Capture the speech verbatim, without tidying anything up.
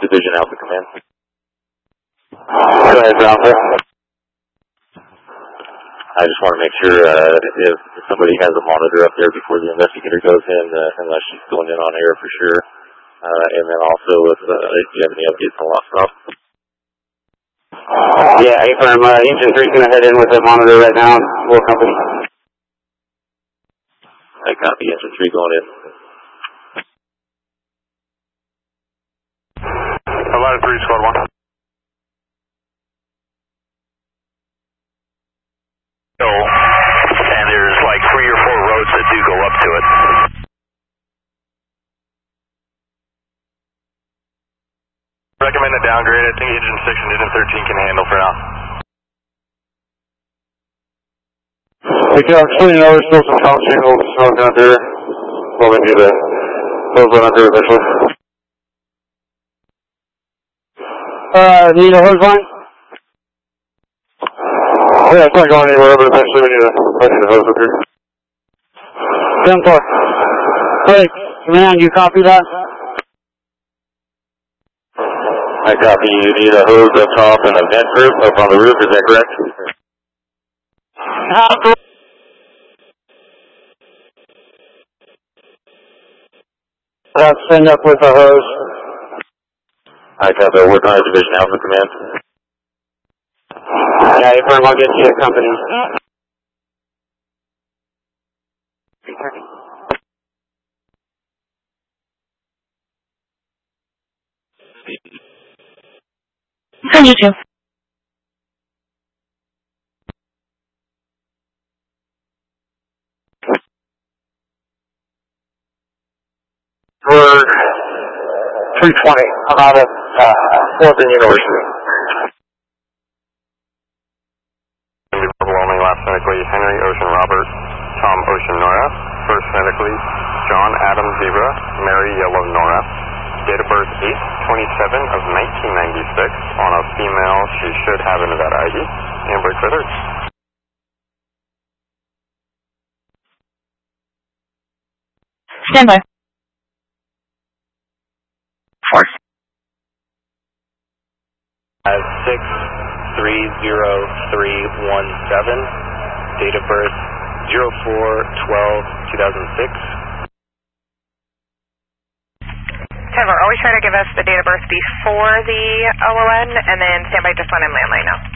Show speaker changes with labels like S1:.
S1: Division Alpha Command. Go ahead, Alpha. I just want to make sure uh, if somebody has a monitor up there before the investigator goes in, uh, unless she's going in on air for sure. Uh, and then also if, uh, if you have any updates on Lost Stop.
S2: Yeah, A-Firm, uh, Engine three's going to head in with the monitor right now. War Company.
S1: I copy, Engine three going in.
S3: Ladder three, Squad one. So, and there's like three or four roads that do go up to it. Recommend a downgrade. I think Engine six and Engine thirteen can handle for now.
S4: Okay, I'm sure you know there's still some count signals smoking up here. Well, we need to close one up here eventually. Uh, need a hose line? Yeah, it's not going anywhere, but eventually we need a, I need a hose up here. ten four. Hey, command, you copy that?
S1: I copy, you need a hose up top and a vent roof up on the roof, is that correct?
S4: I'll send up with a hose.
S1: I copy, I'll work on a Division Alpha Command.
S2: Yeah, A-Firm, I'll get you a company.
S5: On YouTube.
S4: We're three twenty. I'm out of uh, Oregon University.
S3: Overwhelming last phonetically Henry Ocean Robert, Tom Ocean Nora. First phonetically John Adam Zebra, Mary Yellow Nora. Date of birth eight twenty-seven of nineteen ninety-six. On a female, she should have a Nevada I D. And break for third.
S5: Stand by. Four.
S6: Uh, six three zero three one seven. Date of birth zero four twelve two thousand six.
S7: Tyler, always try to give us the date of birth before the L O N, and then stand by just on M landline now.